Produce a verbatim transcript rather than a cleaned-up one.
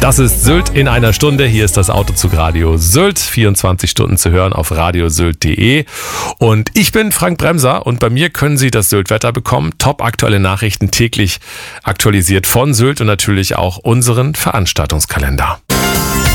Das ist Sylt in einer Stunde. Hier ist das Autozugradio Sylt. vierundzwanzig Stunden zu hören auf radiosylt punkt de. Und ich bin Frank Bremser und bei mir können Sie das Sylt-Wetter bekommen. Top aktuelle Nachrichten täglich aktualisiert von Sylt und natürlich auch unseren Veranstaltungskalender.